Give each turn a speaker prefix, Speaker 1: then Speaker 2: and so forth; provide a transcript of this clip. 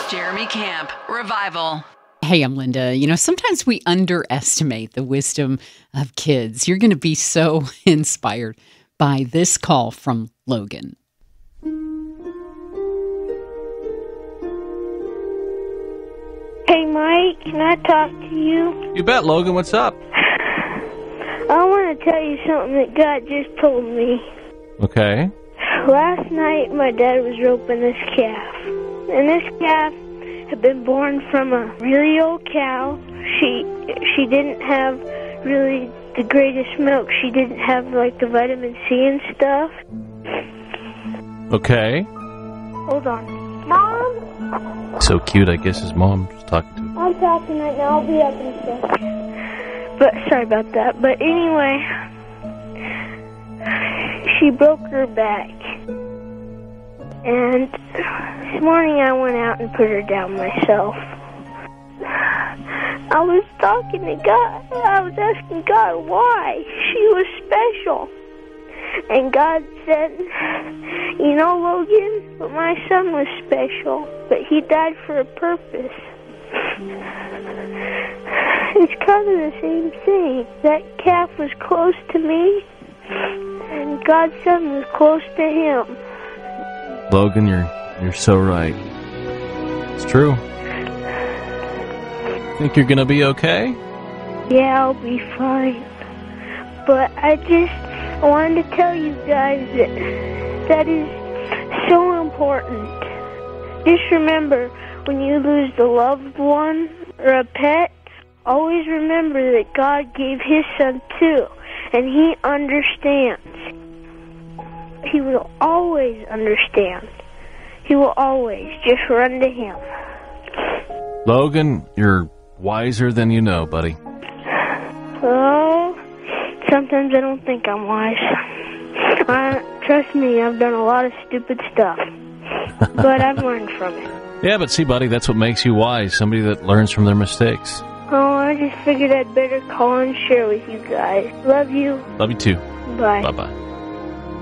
Speaker 1: Jeremy Camp, Revival.
Speaker 2: Hey, I'm Linda. You know, sometimes we underestimate the wisdom of kids. You're going to be so inspired by this call from Logan.
Speaker 3: Hey, Mike, can I talk to you?
Speaker 4: You bet, Logan. What's up?
Speaker 3: I want to tell you something that God just told me.
Speaker 4: Okay.
Speaker 3: Last night, my dad was roping this calf. And this calf had been born from a really old cow. She didn't have really the greatest milk. She didn't have, like, the vitamin C and stuff.
Speaker 4: Okay.
Speaker 3: Hold on. Mom?
Speaker 4: So cute, I guess his mom was talking to him.
Speaker 3: I'm talking right now. I'll be up in a second. But sorry about that. But anyway, she broke her back. And this morning I went out and put her down myself. I was talking to God. I was asking God why she was special. And God said, you know, Logan, but my son was special, but he died for a purpose. It's kind of the same thing. That calf was close to me, and God's son was close to him.
Speaker 4: Logan, you're so right. It's true. Think you're gonna be okay?
Speaker 3: Yeah, I'll be fine. But I just wanted to tell you guys that is so important. Just remember, when you lose a loved one or a pet, always remember that God gave his son too, and he understands. He will always understand. He will always just run to him.
Speaker 4: Logan, you're wiser than you know, buddy.
Speaker 3: Oh, sometimes I don't think I'm wise. Trust me, I've done a lot of stupid stuff. But I've learned from it.
Speaker 4: Yeah, but see, buddy, that's what makes you wise. Somebody that learns from their mistakes.
Speaker 3: Oh, I just figured I'd better call and share with you guys. Love you.
Speaker 4: Love you too.
Speaker 3: Bye.
Speaker 4: Bye-bye.